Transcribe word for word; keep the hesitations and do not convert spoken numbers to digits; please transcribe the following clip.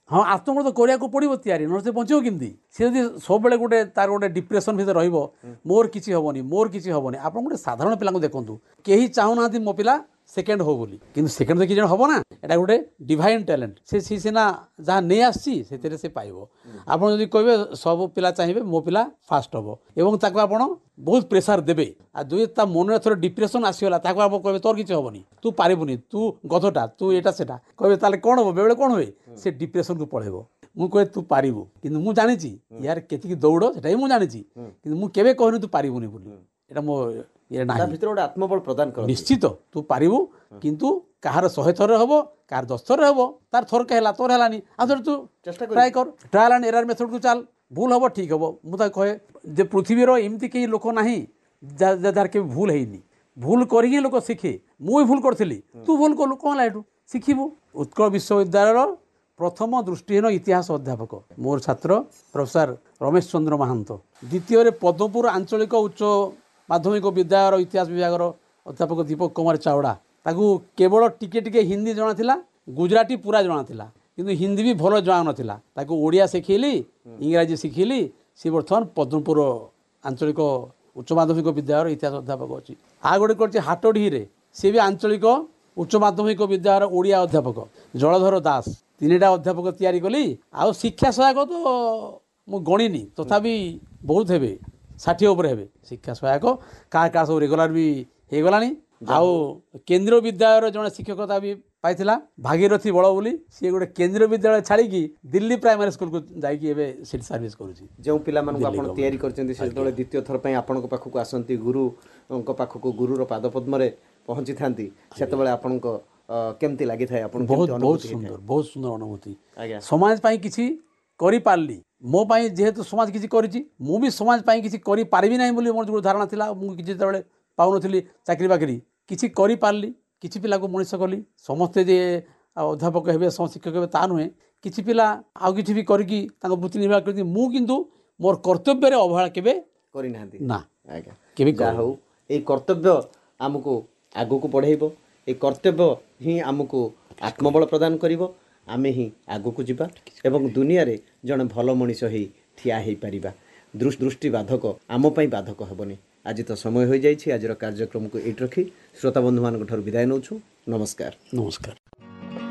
हाँ आत्महत्या करने पड़ो तैयारी न से बचो केमती सी जब सब गोटे तार गोटे डिप्रेशन भितर रोर किसी हेनी मोर किसी हेनी आप गोटे साधारण पिला देखूँ कहीं चाहूना मो पिला सेकेंड हो बोली किंतु सेकेंड तो कि हम ना एटा गोटे डिवाइन टैलेंट से सी सीना जहाँ नहीं आसी से पाइब आप कहे सब पिला चाहिए मो पिला फास्ट हम एवं ताको आप बहुत प्रेसार देवे आ जो ता मन थोड़ा डिप्रेशन आसीगला ताको आप कहे तोर किसी हेनी तू पारिबुनी तू गधटा तू एटा सेटा कहे ताले कौन हम बेले कौन हुए से डिप्रेशन को पढ़ेब मु कहे तू पारिबु किंतु मु जानी यार केतिकी दौड़ सेटा मु जानी किंतु मु केबे कहनी तू पारिबुनी बोली एटा मो ये ना भीतर गोटे आत्मबल प्रदान कर निश्चित तू पारिबु किंतु कहार शहे थर हम कहार दस थर हम तार थर कहला तोर है आधर तू चेष्टा ट्राए कर ट्रायल एंड एरर मेथड को चल भूल हम ठीक हम मुझे कहे जे पृथ्वीर एमती कई लोक ना जार के भूल है भूल कर लोक शिखे मुझे भूल करी तू भूल कलु कौन है शिखबू उत्कल विश्वविद्यालय प्रथम दृष्टिहीन इतिहास अध्यापक मोर छात्र प्रोफेसर रमेश चंद्र महांत द्वितीय पद्मपुर आंचलिक उच्च माध्यमिक विद्यालय इतिहास विभाग अध्यापक दीपक कुमार चावड़ा ताकू केवल टिके टिके हिंदी जना थिला गुजराती पूरा जना थिला किंतु हिंदी भी भल जना नथिला ताकू ओडिया शिखेली इंग्राजी शिखेली सी बर्तमान पद्मपुर आंचलिक उच्च माध्यमिक विद्यालय इतिहास अध्यापक अच्छी आ गोटे कर हाटडी रे सी भी आंचलिक उच्च माध्यमिक विद्यालय ओडिया अध्यापक जलधर दास तीनटा अध्यापक तैयारी कली आ शिक्षा सहायक तो मु गणिनी तथापि बहुत हेबे षाठी उपर हे शिक्षा सहायक क्या क्या सब रेगुलार भी हो गला आउ केन्द्रीय विद्यालय जड़े शिक्षकता भी पाई भागीरथी बड़ बोली सी गोटे केन्द्रीय विद्यालय छाड़ी दिल्ली प्राइमरी स्कूल को जाइए सर्विस करुँची जो पिला तैयारी कर द्वितीय थर पर आपण पाखक आसती गुरु पाखक गुरुर पादपद्म पहुँची था से आपण केमती लगी था बहुत बहुत सुंदर बहुत सुंदर अनुभूति समाज पाई किसी करि पारली मो पाई जेहेतु समाज किसी करिछि मु भी समाज पाई किसी करि पारबी नाही बोली मोर जो धारणा थिला मु किछि तबले पाउनथली चाकरी बाकरी किछि करि पारली किछि पिला को मनुष्य कली समस्ते जे अध्यापक हेबे शिक्षक हेबे ता नुहे किछि पिला आ किछि भी करकी ताको वृत्ति निर्वाह करथि मु किंतु मोर कर्तव्य रे अवहेला केबे करि नाहंती ना आज्ञा केबे जा हो ए कर्तव्य हमको आगो को बढ़ाइबो ए कर्तव्य ही हमको आत्मबल प्रदान करिवो आमे ही आगो को जिबा एवं दुनिया रे जने भल मनीष ही ठिया हेई परिबा दृष्टि बाधक आम पई बाधक हेबनी आज तो समय हो जाइछि आज कार्यक्रम को एट रखी श्रोता बंधु मान विदाय नौछु नमस्कार नमस्कार।